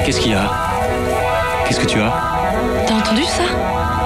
Qu'est-ce qu'il y a? Qu'est-ce que tu as? T'as entendu ça?